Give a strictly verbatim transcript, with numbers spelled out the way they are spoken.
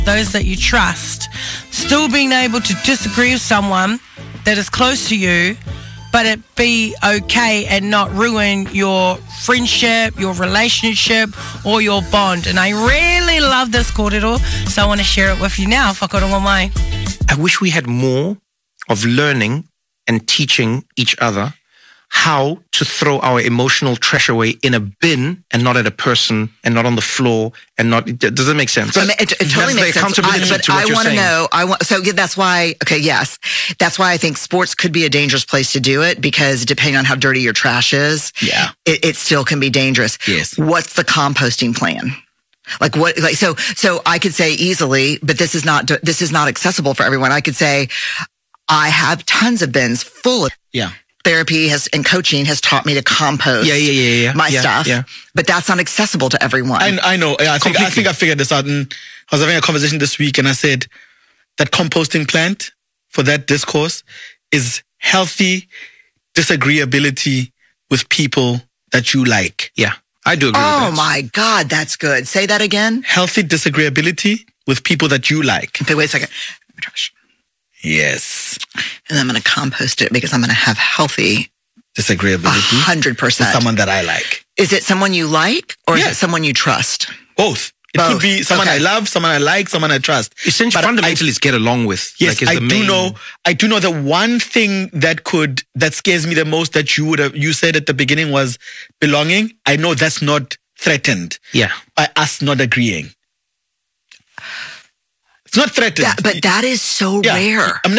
those that you trust, still being able to disagree with someone that is close to you, but it be okay and not ruin your friendship, your relationship, or your bond. And I really love this kōrero, so I want to share it with you now. Whakarongo mai. I wish we had more of learning and teaching each other how to throw our emotional trash away in a bin and not at a person and not on the floor and not. Does that make sense? It, it, it totally makes sense. I, but I want to know. I want so that's why. Okay, yes, that's why I think sports could be a dangerous place to do it, because depending on how dirty your trash is, yeah, it, it still can be dangerous. Yes. What's the composting plan? Like what? Like so. So I could say easily, but this is not. This is not accessible for everyone. I could say, I have tons of bins full of. Yeah. Therapy has and coaching has taught me to compost yeah, yeah, yeah, yeah. my yeah, stuff, yeah. but that's not accessible to everyone. I, I know. I think, I think I figured this out. And I was having a conversation this week, and I said that composting plant for that discourse is healthy disagreeability with people that you like. Yeah, I do agree oh with that. my God, that's good. Say that again. Healthy disagreeability with people that you like. Okay, wait a second. Trash. Yes. And I'm going to compost it because I'm going to have healthy disagreeability. A hundred percent. With someone that I like. Is it someone you like or yes. is it someone you trust? Both. It Both. could be someone okay. I love, someone I like, someone I trust. Essentially, fundamentally, it's get along with. Yes, like, I the do main... know. I do know the one thing that could that scares me the most that you would have you said at the beginning was belonging. I know that's not threatened. Yeah, by us not agreeing. It's not threatened. That, but that is so yeah. rare. I'm not